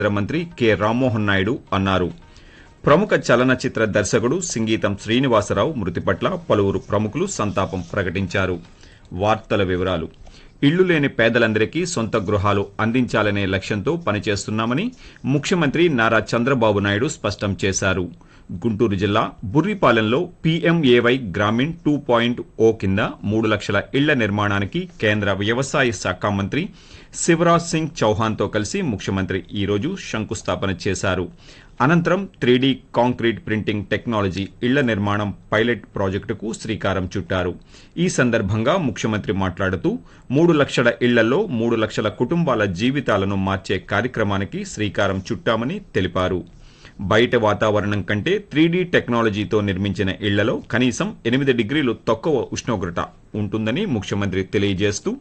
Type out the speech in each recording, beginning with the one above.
మంత్రి కె రామ్మోహన్ నాయుడు అన్నారు. ప్రముఖ చలనచిత్ర దర్శకుడు సింగీతం శ్రీనివాసరావు మృతి పట్ల పలువురు ప్రముఖులు సంతాపం ప్రకటించారు. వార్తల వివరాలు. ఇళ్లు లేని పేదలందరికీ సొంత గృహాలు అందించాలనే లక్ష్యంతో పనిచేస్తున్నామని ముఖ్యమంత్రి నారా చంద్రబాబు నాయుడు స్పష్టం చేశారు. గుంటూరు జిల్లా బుర్రిపాలెంలో పీఎంఏవై గ్రామీణ్ 2.0 కింద 3 లక్షల ఇళ్ల నిర్మాణానికి కేంద్ర వ్యవసాయ శాఖ మంత్రి శివరాజ్ సింగ్ చౌహాన్తో కలిసి ముఖ్యమంత్రి ఈ రోజు శంకుస్థాపన చేశారు. అనంతరం 3D కాంక్రీట్ ప్రింటింగ్ టెక్నాలజీ ఇళ్ల నిర్మాణం పైలట్ ప్రాజెక్టుకు శ్రీకారం చుట్టారు. ఈ సందర్భంగా ముఖ్యమంత్రి మాట్లాడుతూ 3 లక్షల ఇళ్లలో 3 లక్షల కుటుంబాల జీవితాలను మార్చే కార్యక్రమానికి శ్రీకారం చుట్టామని తెలిపారు. బయట వాతావరణం కంటే 3D టెక్నాలజీతో నిర్మించిన ఇళ్లలో కనీసం 8 డిగ్రీలు తక్కువ ఉష్ణోగ్రత ఉంటుందని ముఖ్యమంత్రి తెలియజేస్తూ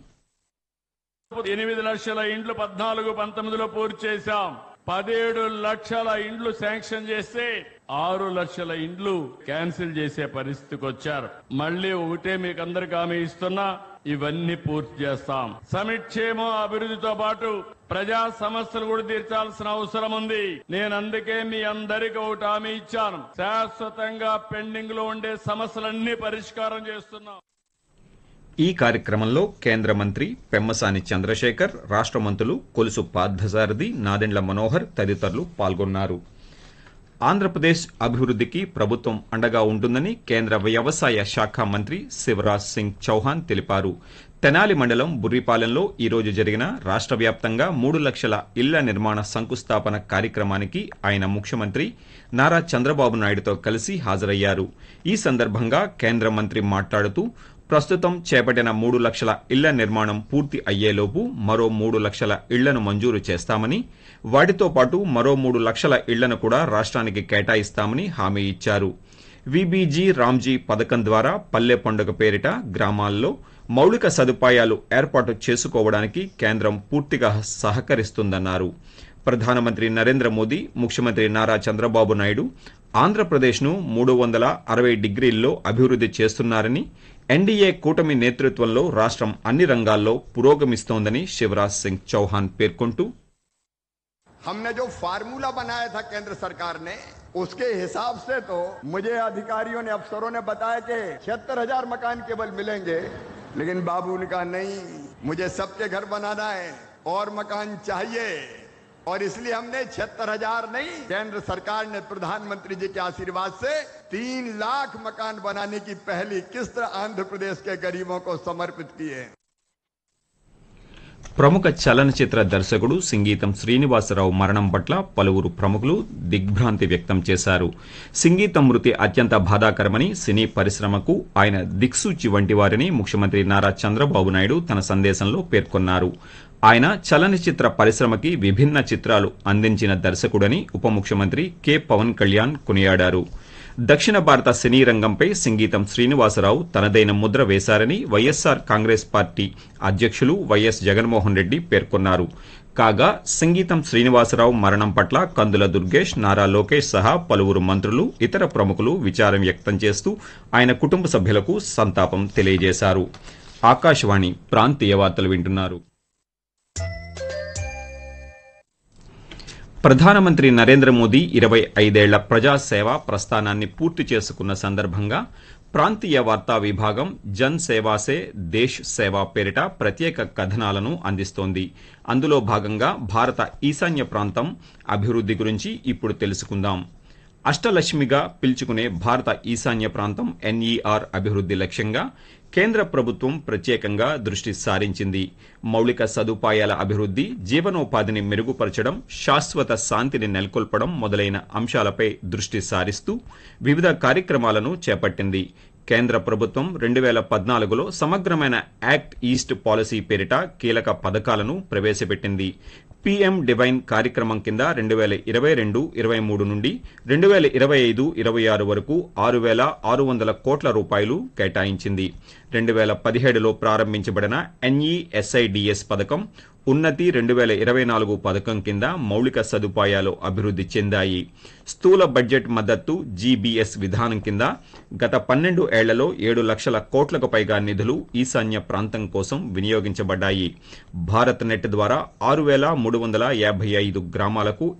8 లక్షల ఇండ్లు 14-19లో పూర్తి చేశాం. 17 లక్షల ఇండ్లు శాంక్షన్ చేస్తే 6 లక్షల ఇండ్లు క్యాన్సిల్ చేసే పరిస్థితికి వచ్చారు. మళ్ళీ ఒకటే మీకు అందరికి హామీ ఇస్తున్నా, ఇవన్నీ పూర్తి చేస్తాం. సంక్షేమం అభివృద్ధితో పాటు ప్రజా సమస్యలు కూడా తీర్చాల్సిన అవసరం ఉంది. నేను అందుకే మీ అందరికీ ఒకటి హామీ ఇచ్చాను, శాశ్వతంగా పెండింగ్ లో ఉండే సమస్యలన్నీ పరిష్కారం చేస్తున్నాం. ఈ కార్యక్రమంలో కేంద్ర మంత్రి పెమ్మసాని చంద్రశేఖర్, రాష్ట్ర మంత్రులు కొలుసు పార్థసారథి, నాదెండ్ల మనోహర్ తదితరులు పాల్గొన్నారు. ఆంధ్రప్రదేశ్ అభివృద్ధికి ప్రభుత్వం అండగా ఉంటుందని కేంద్ర వ్యవసాయ శాఖ మంత్రి శివరాజ్ సింగ్ చౌహాన్ తెలిపారు. తెనాలి మండలం బుర్రిపాలెంలో ఈ రోజు జరిగిన రాష్ట్ర వ్యాప్తంగా 3 లక్షల ఇళ్ల నిర్మాణ శంకుస్థాపన కార్యక్రమానికి ఆయన ముఖ్యమంత్రి నారా చంద్రబాబు నాయుడుతో కలిసి హాజరయ్యారు. ఈ సందర్భంగా కేంద్ర మంత్రి మాట్లాడుతూ ప్రస్తుతం చేపట్టిన 3 లక్షల ఇళ్ల నిర్మాణం పూర్తి అయ్యేలోపు మరో 3 లక్షల ఇళ్లను మంజూరు చేస్తామని, వాటితో పాటు మరో 3 లక్షల ఇళ్లను కూడా రాష్ట్రానికి కేటాయిస్తామని హామీ ఇచ్చారు. విబీజీ రామ్జీ పథకం ద్వారా పల్లె పండుగ పేరిట గ్రామాల్లో మౌలిక సదుపాయాలు ఏర్పాటు చేసుకోవడానికి కేంద్రం పూర్తిగా సహకరిస్తుందన్నారు. ప్రధానమంత్రి నరేంద్ర మోదీ, ముఖ్యమంత్రి నారా చంద్రబాబు నాయుడు ఆంధ్రప్రదేశ్ను 360 డిగ్రీల్లో అభివృద్ధి చేస్తున్నారని, ఎన్డీఏ కూటమి నేతృత్వంలో రాష్ట్రం అన్ని రంగాల్లో పురోగమిస్తోందని శివరాజ్ సింగ్ చౌహాన్ పేర్కొంటూ हमने जो फार्मूला बनाया था केंद्र सरकार ने, उसके हिसाब से तो मुझे अधिकारियों ने, अफसरों ने बताया कि 76,000 मकान केवल मिलेंगे, लेकिन बाबू ने कहा नहीं, मुझे सबके घर बनाना है और मकान चाहिए, और इसलिए हमने 76,000 नहीं, केंद्र सरकार ने प्रधानमंत्री जी के आशीर्वाद से 3 लाख मकान बनाने की पहली किस्त आंध्र प्रदेश के गरीबों को समर्पित की है. ప్రముఖ చలనచిత్ర దర్శకుడు సింగీతం శ్రీనివాసరావు మరణం పట్ల పలువురు ప్రముఖులు దిగ్భ్రాంతి వ్యక్తం చేశారు. సింగీతం మృతి అత్యంత బాధాకరమని, సినీ పరిశ్రమకు ఆయన దిక్సూచి వంటి వారిని ముఖ్యమంత్రి నారా చంద్రబాబు నాయుడు తన సందేశంలో పేర్కొన్నారు. ఆయన చలనచిత్ర పరిశ్రమకి విభిన్న చిత్రాలు అందించిన దర్శకుడని ఉప ముఖ్యమంత్రి కె పవన్ కళ్యాణ్ కొనియాడారు. దక్షిణ భారత సినీ రంగంపై సింగీతం శ్రీనివాసరావు తనదైన ముద్ర వేశారని వైఎస్సార్ కాంగ్రెస్ పార్టీ అధ్యక్షులు వైఎస్ జగన్మోహన్ రెడ్డి పేర్కొన్నారు. కాగా సింగీతం శ్రీనివాసరావు మరణం పట్ల కందుల దుర్గేష్, నారా లోకేష్ సహా పలువురు మంత్రులు, ఇతర ప్రముఖులు విచారం వ్యక్తం చేస్తూ ఆయన కుటుంబ సభ్యులకు సంతాపం తెలియజేశారు. ఆకాశవాణి ప్రాంతీయ వార్తలు వింటున్నారు. ప్రధానమంత్రి నరేంద్ర మోదీ 25 ఏళ్ల ప్రజాసేవా ప్రస్థానాన్ని పూర్తి చేసుకున్న సందర్భంగా ప్రాంతీయ వార్తా విభాగం జన్ సేవా సే దేశ్ సేవా పేరిట ప్రత్యేక కథనాలను అందిస్తోంది. అందులో భాగంగా భారత ఈశాన్య ప్రాంతం అభివృద్ధి గురించి ఇప్పుడు తెలుసుకుందాం. అష్టలక్ష్మిగా పిలుచుకునే భారత ఈశాన్య ప్రాంతం ఎన్ఈఆర్ అభివృద్ధి లక్ష్యంగా కేంద్ర ప్రభుత్వం ప్రత్యేకంగా దృష్టి సారించింది. మౌలిక సదుపాయాల అభివృద్ధి, జీవనోపాధిని మెరుగుపరచడం, శాశ్వత శాంతిని నెలకొల్పడం మొదలైన అంశాలపై దృష్టి సారిస్తూ వివిధ కార్యక్రమాలను చేపట్టింది. కేంద్ర ప్రభుత్వం 2014లో సమగ్రమైన యాక్ట్ ఈస్ట్ పాలసీ పేరిట కీలక పథకాలను ప్రవేశపెట్టింది. పీఎం డివైన్ కార్యక్రమం కింద 2022-23 నుండి 2025-26 వరకు 6,600 కోట్ల రూపాయలు కేటాయించింది. 2017లో ప్రారంభించబడిన NESIDS పథకం, ఉన్నతి 2024 పథకం కింద మౌలిక సదుపాయాలు అభివృద్ధి చెందాయి. స్థూల బడ్జెట్ మద్దతు GBS విధానం కింద గత 12 ఏళ్లలో 7 లక్షల కోట్లకు పైగా నిధులు ఈశాన్య ప్రాంతం కోసం వినియోగించబడ్డాయి. భారత్ నెట్ ద్వారా 6,355 గ్రామాలకు